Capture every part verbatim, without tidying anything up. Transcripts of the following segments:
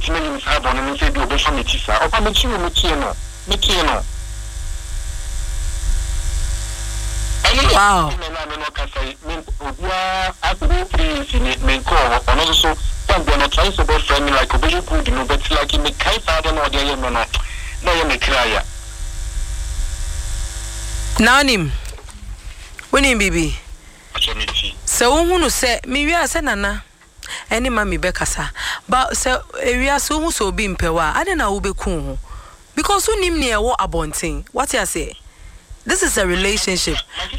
bit me have on and say do be from it sir. Opa me chi me chi no. Me chi no. Wow. I could please in me call on also some be not trying to be friendly like a very good no but like in the kai father no dey no no. No you me cry. Nanim. Winning bibi. So who say me we are say nana. Any mami bekasa. But so we are so so be mpewa. I don't know who be cool. Because who nim near what abonting. What you say? This is a relationship.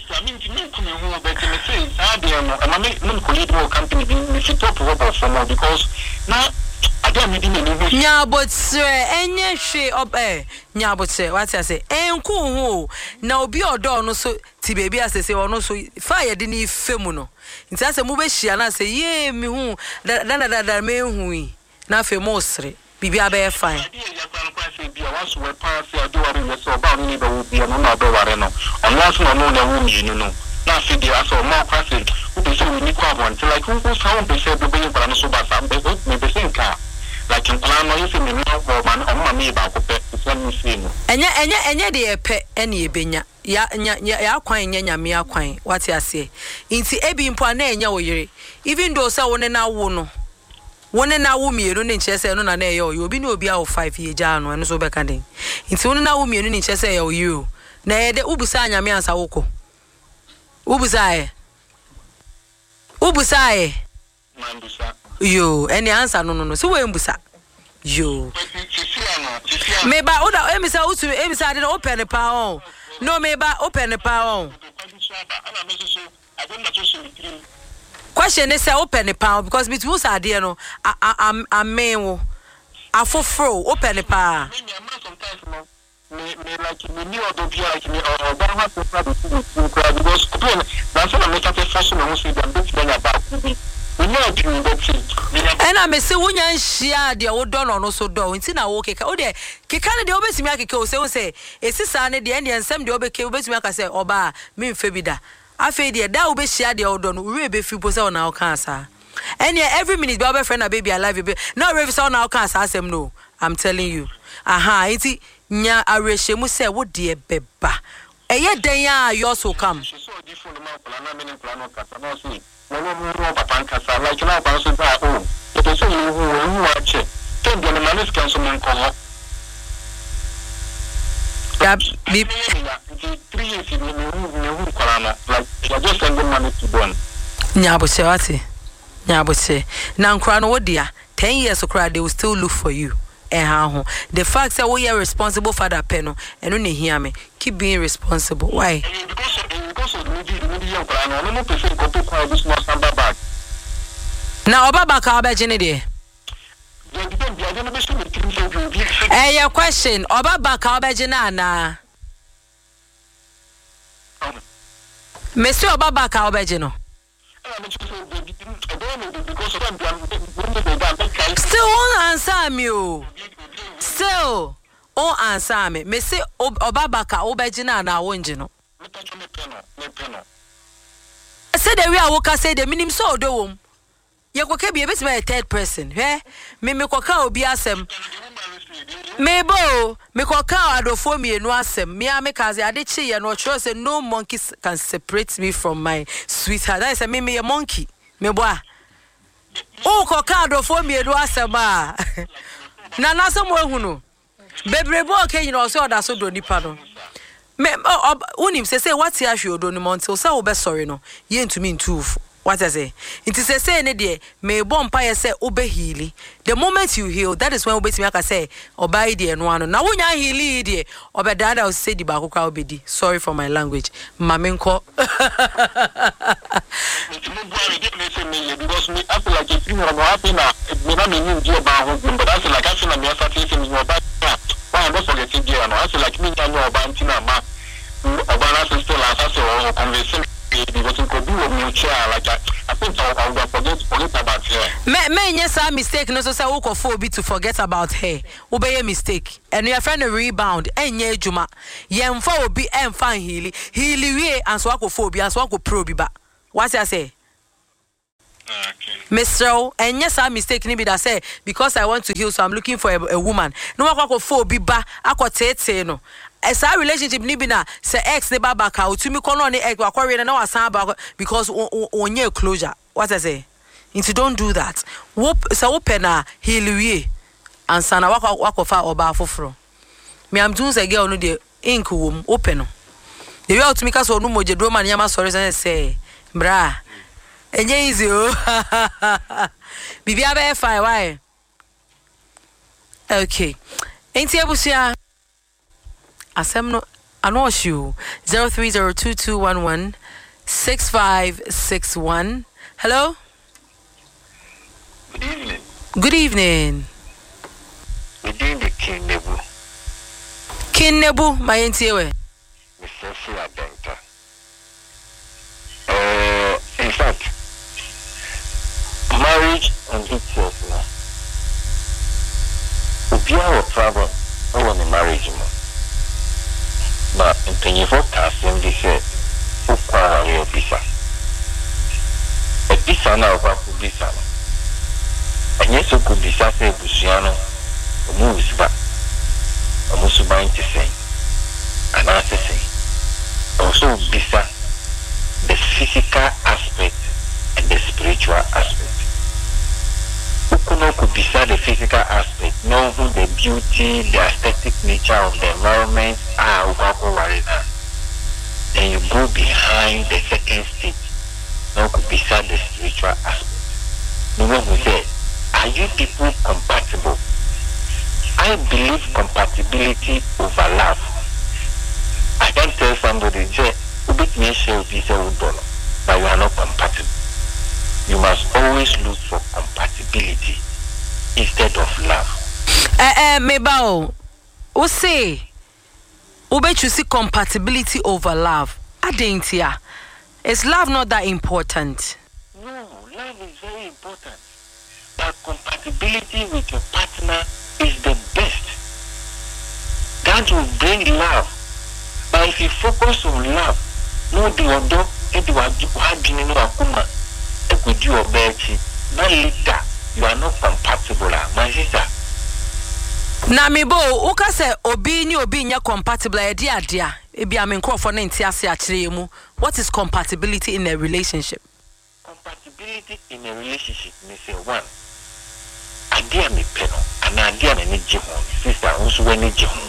Nya but sir enye hwe ob eh nya but sir what I say enku ho na obi odo no so ti baby asese ono so fire de ni femu no nti ase mu be hia na say ye mi hu da da da da me hu yi na fe mo sre bibi abe fine na fi dia so mo kwase u be so ni kwa bon like who sound be say be be para no so ba sa be me be sinka like in plan no you see me no go man o ma me ba ko pe so me see no enye enye enye de epe ene ebenya ya ya kwan nya nyame akwan what you say nti ebi mpo na enya wo yire even though say wo ne na wo no wo ne na wo mienu ne nche say no na na eye obi na obi a wo five ye ja no eno so be kan den nti wo ne na wo mienu ne nche say ye o you na ye de ubusa nyame ansa wo ko ubusae ubusae mambusa yo any answer no no no so we mbusa yo me ba oda emisa utu emisa de open the power no me ba open the power question is say open the power because me too sad there no am am afofro open the power me me like me ni odo bia like me or ba ha to because that's what make it fashion no say dem bit benya ba we know you that and I me say wonya nhia de wo do no no so do nti na wo keka wo de keka ne de obesimi akeka wo say wo say esisa ne de ene ensem de obeke obesimi aka say oba me mfe bi da afi de da wo be hia de wo do no we be fi po say na wo kan asa and every minute be friend na baby alive be no we say na wo kan asa asem no I'm telling you aha iti nya arehemu say wo de beba eye den ya yours will come so different man plan na me plan no kasa no so no no no papa kasa like na pa so ba o to so you who wa che ten de na manis kan so man ko ho ya bi three years ni ni hu kwala na like you just send them money to born nya bo se wati nya bo se na nkra no wo dia ten years okra they will still look for you. The fact that we are responsible for that pen, and only hear me. Keep being responsible. Why? Because because of the young plan, I don't prefer to go to this more samba back. Now, Baba Kabajini de. Eh, your question, Baba Kabajina. Monsieur Baba Kabajino. Still won't answer me. Still won't answer me. Me say Obabaka Obejina na wonjino. I said the way I walk, I say the minimum so do. You could be a bit my third person. Eh? Me me koka obi asem. Me bo me koka ado for me no asem. Me a me kaze adechi ye no trust say no monkey can separate me from my sweetheart. That is a me me a monkey. Me boa. Oh, kokado for me do asema. Na na so mo ehunu. Bebrebo okay you know so that so do nipa no. Me unim say say what ya hwe odo no montil say wo be sorry no. Ye ntumi ntufu. What I say? It is a say ne de me bomb pie say obe healing. The moment you heal, that is when obeti me aka say obai de no ano. Na wonya healing de obedada o say di ba kokwa obedi. Sorry for my language. Mamenko. Because me I feel like if you are happy now, me na me need you about but I feel like I feel like me are satisfied with your back. Why don't forget it there no. I feel like me na know about ntina ma. Obana still answer so conversation because it could be a mutual like I think I will forget forget about her. Me me yes a mistake no so say wo kofo obi to forget about her. Wo be a mistake. And your friend a rebound enye adwuma. Yemfa obi emfa healing. Healing we and so akofo obi and so akopro bi ba. What I say? Okay. Mister And yes, I mistake ni be that say because I want to heal, so I'm looking for a, a woman. No one ko for bi ba akotete no. As our relationship ni be na say ex ne ba back out to me kono ne ex akwa na wasan ba because onye closure. What I say? If you don't do that, whoop so open na heal we and sana wako wako fa oba foforo. Me am doing say girl no dey ink wom open no. The way to me cause no moje do man yama sorry say bra. Enye easy oh. Bibi abe fine why? Okay. Enti ebusia asem no anosh you zero three zero two two one one six five six one. Hello? Good evening. Good evening. Within the King Nebu. King Nebu, my entiewe. Mister Fua Benta. Uh, in fact, marriage and itself now. If you have a problem, I want to marriage more. But in twenty-four thousand, they said, who are your bisa? A bisa now, what could bisa? And yes, who could bisa say Busiano, a moves back, a Musubain to say, and answer say. Also, bisa the physical aspect and the spiritual aspect. Ukuno could bisa the physical aspect, know who the beauty, the aesthetic nature of the environment are. Then you go behind the second stage. Now could bisa the spiritual aspect. No one who said, are you people compatible? I believe compatibility over love. I can tell somebody, but you are not compatible. You must always look for compatibility instead of love. Eh eh mebao. O say Ube you see compatibility over love. Adentia. Is love not that important? No, love is very important. But compatibility with your partner is the best. That will bring love. But if you focus on love, no the other, it was hard in Akuma, it would do a betty. Now later, you are not compatible, my sister. Na mebo, uka se obi ni obi nya compatible e dia dia. Ebi amen for na ntiase akire mu. What is compatibility in a relationship? Compatibility in a relationship means say one. Adia me peno, and adia me ni jihon. Sister, also when ni jihon.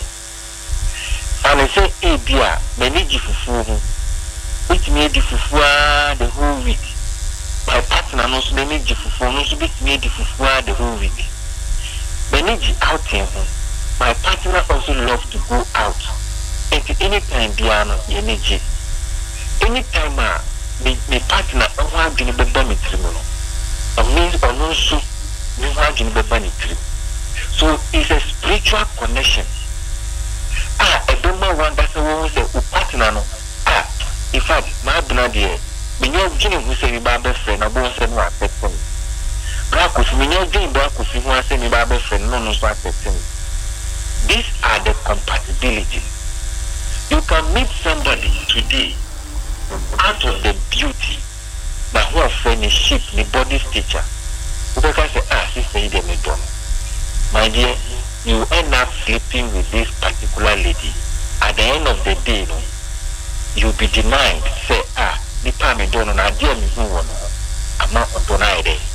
And I say, eh, dear, manage fufu, which made the fufu the whole week. My partner knows manage fufu, knows which made the fufu the whole week. Manage outing, my partner also loves to go out. And anytime, Diana, energy. Anytime, my partner, I want to be a bunny criminal. I mean, or no soup, you want to be a bunny criminal. So it's a spiritual connection. Ah, I don't know one that's a woman say, who partner no. Ah, in fact, my brother, when you're getting who say, my best friend, I won't say no, I pet for me. Black with me, you're getting black with you, I say, my best friend, no, no, so I pet for me. These are the compatibility. You can meet somebody today out of the beauty, but who are friend is sheep, the body's teacher. Who can say, ah, sister, you didn't do. My dear, you end up sleeping with this particular lady. At the end of the day, no, you'll be denied. Say, ah, the time you don't know, I dear me who one. I'm not denied it.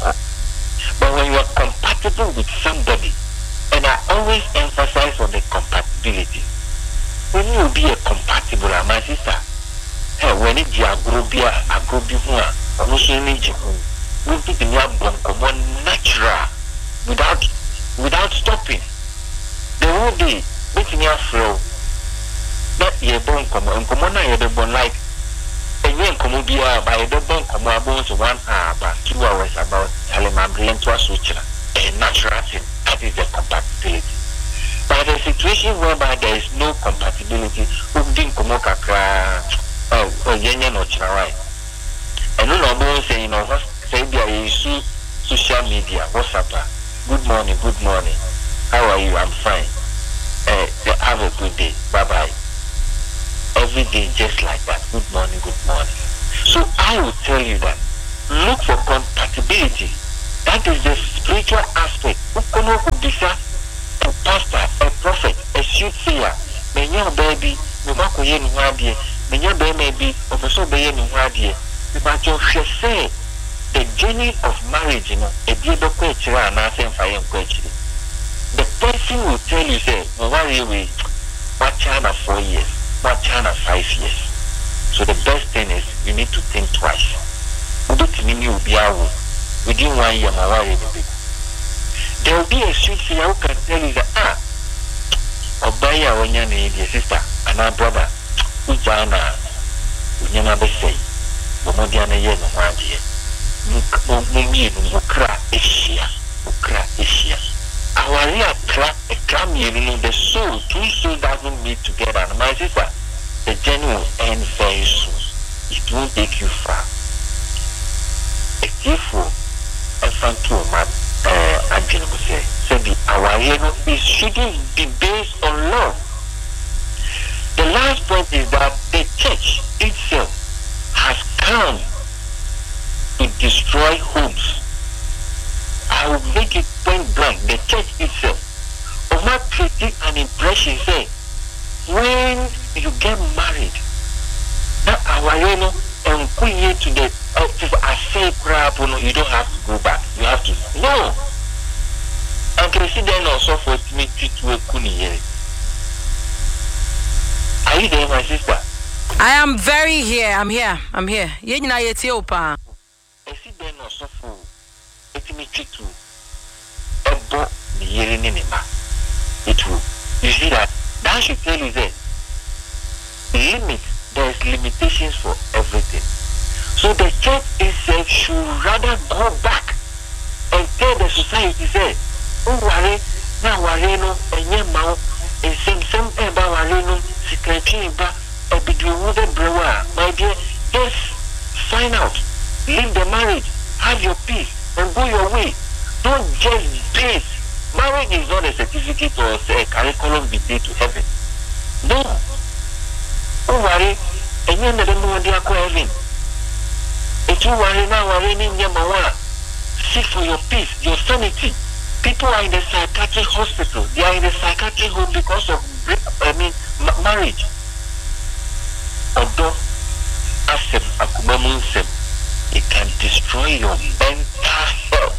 But when you are compatible with somebody, and I always emphasize on the compatibility. When you be a compatible, my sister, hey, when it's a agrobia, agrobia, I'm also in Egypt. We'll be the one natural without. Without stopping. The whole day, making your flow. Not your bone come on, come on, you're the bone like a young commodia by the bone come on bones one hour, about two hours about telling my brain to a switcher. A natural thing. That is the compatibility. But the situation whereby there is no compatibility, who didn't come on, oh, oh, Yenya no Charai. And no say, you know, say there is social media, WhatsApp. Good morning, good morning. How are you? I'm fine. Uh, have a good day. Bye-bye. Every day just like that. Good morning, good morning. So I will tell you that look for compatibility. That is the spiritual aspect. Ukono kubisa a pastor, a prophet, a soothsayer. Menya baby, mumako ye nuadie. Menya baby, officer be nuadie. But you should say the journey of marriage, you know, a beautiful question and answer fire question. The person will tell you, say, no worry, we what China four years, what China five years. So the best thing is you need to think twice. Within one year, my wife, there will be a soothsayer who can tell you that, ah, Obaya, when you need your sister and our brother, Ujana, Unyana Bessay, Momodiana Yen, Madi, Mumi, Mukra, Asia, Mukra, Asia. Our real crack, a cram, the soul, two souls doesn't meet together. And my sister, the journey will end very soon. It won't take you far. A careful. And from two man, uh, Angela would say, so the our it shouldn't be based on love. The last point is that the church itself has come to destroy homes. I will make it point blank. The church itself, of not creating an impression, say, when you get married, that our you know, and put you to the if I say crap, you don't have to go back. You have to no. And can see then also for me to a kuni. Are you there, my sister? I am very here. I'm here. I'm here. You know it's open. I see then also for it me to a book the year in it will. You see that that should tell you that limit. There is limitations for everything. So the church itself should rather go back and tell the society, say, oh, worry, now worry, no, and your mouth, and some some about worry, no, secretly, but a big water brewer, my dear, just sign out, leave the marriage, have your peace, and go your way. Don't just base. Marriage is not a certificate or a curriculum be to heaven. No. Oh, worry, and you never know what they are calling. If you worry now, worry in your mawa. Seek for your peace, your sanity. People are in the psychiatric hospital. They are in the psychiatric home because of, I mean, ma- marriage. Although, asem akumamunsem, it can destroy your mental health.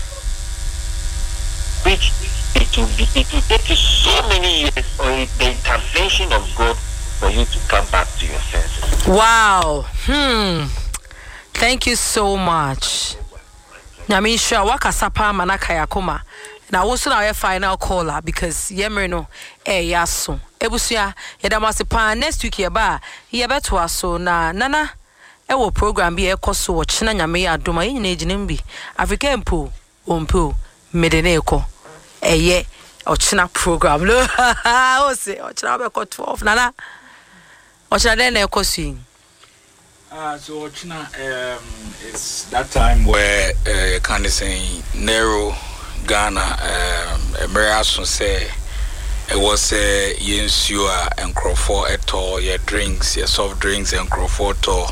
Which it will be, it will take you so many years or the intervention of God for you to come back to your senses. Wow. Hmm. Thank you so much. Nyamisha wakasapa manaka yakoma. Na also na your final caller because yemreno eh yaso. Ebusia yedamase pa next week yeba yebeto aso na nana ewo program bi ekoso wo china nyame adoma yin na ejinimbi Africa mpo ompo medene eko eye ochina program lo o se ochina be ko twelve nana ochina den na ekoso. Uh, so China, um, it's that time where uh, kind of saying narrow Ghana, um, American say it was a yensua and Crawford at all, your drinks, your soft drinks and Crawford to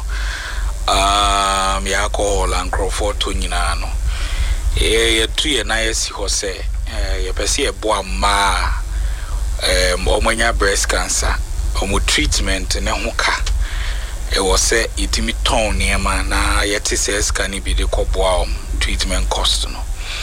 um, your alcohol and Crawford to Ninano. Yeah, two year nice, he say, you perceive a boy ma, um, or breast cancer, or treatment in a hookah. It was said it me town near man na yeti says can be the coboa treatment cost no.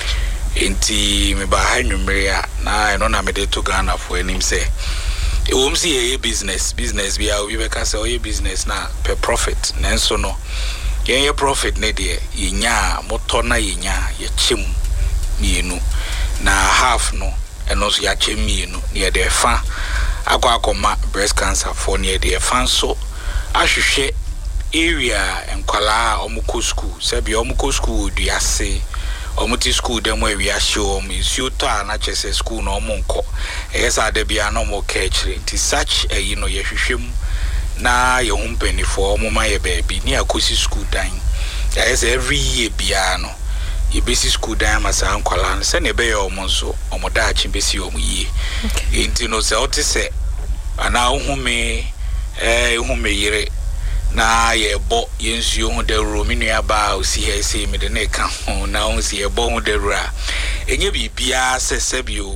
Inti me ba numberia na I don't have to Ghana for him say. It won't see a business business be we be can say a business na per profit nanso no. Yen your profit ne de yinya moto na yinya ye chim mienu na half no and also ya chim mienu near the fa akwa akoma breast cancer for near the fan so ahwehwe area enkwala omuko school sabi omuko school duase omuti school dem we wi ahye om isuto na chese school no omunko eyesa de bia no mo kechire ti such a you know yehwehwem na ye humpeni for omuma ye baby ni akosi school dan eyesa every year bia no ye basic school dan masa ankwala se ne be ye omonso omoda achi besi omuye enti no se otise ana ohume eh hume yire na ye bo yensuo ho de ro minu aba osi he se me de na ka ho na ho si ye bo ho de ro a enye bibia sesebio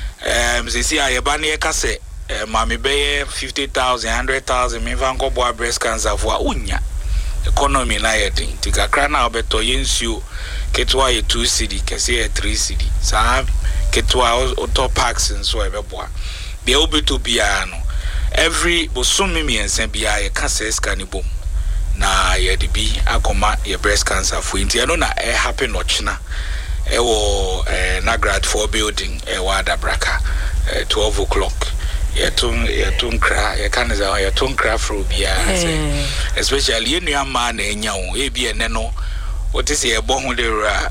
em se si aye ba na ye ka se ma me be fifty thousand one hundred thousand me van go boa breast cancer for unya economy na ye din tikakra na obeto yensuo ketwa ye two cedi kese ye three cedi sa ketwa auto packs nso e be boa be obeto bia no every bosumi miense bia ye ka se scan bom na ye de bi akoma ye breast cancer for inti no na e happen no china e wo eh Nagrad four building e wa Adabraka eh, twelve o'clock yetun yetun kra ye kan za yetun kra fro bia say especially you know man na enya wo e bia ne no what is ye bo ho de ra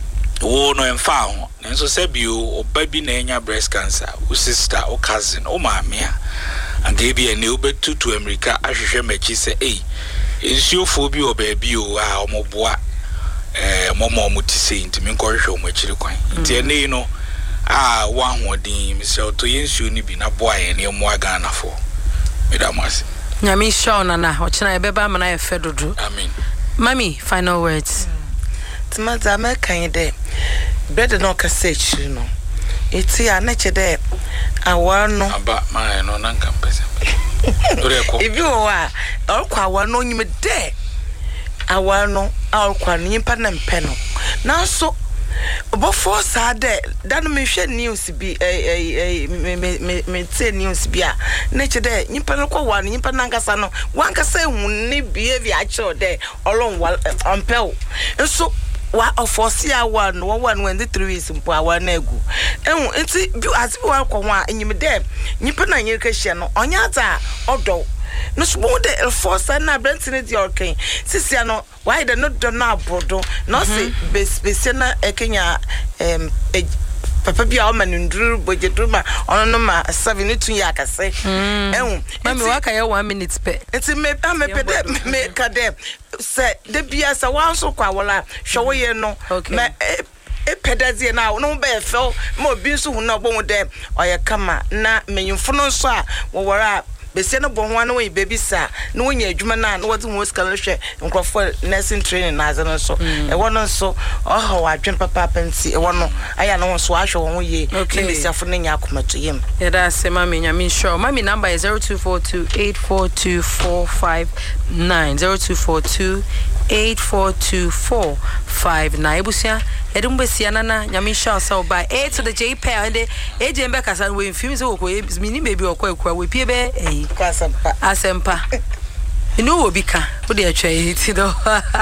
wo no emfa ho nso se bio oba bi na enya breast cancer o sister o cousin o maame a anga bia ne obetu to America ahwehwe machi se eh ensuofo bi oba bi o a omoboa eh momo mo ti sei ntimi nkɔhwehwɛ mo akiri kwan nti ene no ah wa hodin Mister to yensuo ni bi na boa ye ne mo aga na fo medamase nyame show na na ochina ebeba mana ye fedodo amen mami final words tmaza ma kan de bread no ka sechi no eti a na che de awa no aba ma no na nka mpese oreko ibi o wa orkwa awa no nyime de awa no orkwa no nyimpa na mpe no na so before sad dan me hwe news bi eh me me me te news bi a na che de nyimpa no kwa wa nyimpa na nkasa no wankasa hu ne behavior a che de olon ompel so wa ofosi awa no one when the three weeks mpo awa na egu ehun enti bi asibi wa kwa ho a enyim de nyimpa na nyir ka hye no onya ata odo no so de force na brentine di orkan sisia no why the not do na brodo no se bese na ekenya em papa bia o manundru bojeduma ono no ma seven two ya kase ehun mami waka ye one minute pe enti me me pe de me ka de se de bia sa wan so kwa wala hwo ye no me e pedazie na no be fel mo bi so hu na obo de oye kama na menyimfo no so a wo wora bese no bo ho na we baby sa na wonya adwuma na na wodi ho ska no hwe nkrofo nursing training na aze no so e wono so oho wadwen papa panti e wono aya no so ahwe wo ye na besiafo no nya akomato yem ya da se mami nyame show mami number is zero two four two eight four two four five nine zero two four two eight four two four five nine ebusia edumbe siana na nyame show so by eight to the J P and the ejembe kasa we film so ko mini baby okwa ekwa we pie be eh kwasempa asempa inu obi ka wo de atwa hiti do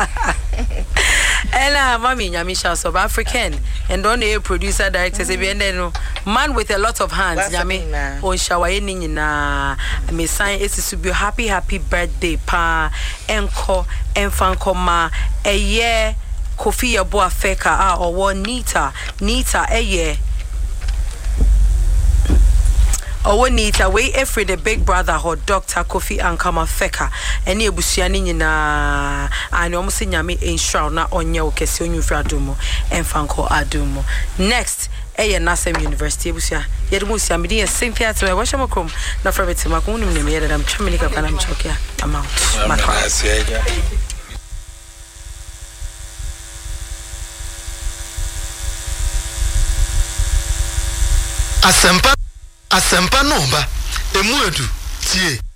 ela mami nyame show so by African and on a producer director say be no man with a lot of hands nyame on shawaye ni nyina me sign esi be happy happy birthday pa enko enfanko ma eye Kofi Yabo Afeka ah or Nita Nita eye or Nita we every the big brother or Doctor Kofi Ankama Feka any ebusiani nyina and almost nyame enshroud na onye okesi onyu fradumo enfanko adumo next eye Nasem University ebusia yedumu sia medi Cynthia to wash makom na frabeti makom nim ne yedam twamenika kana mchokia amount makwa Asempa Asempa no ba emu edu tie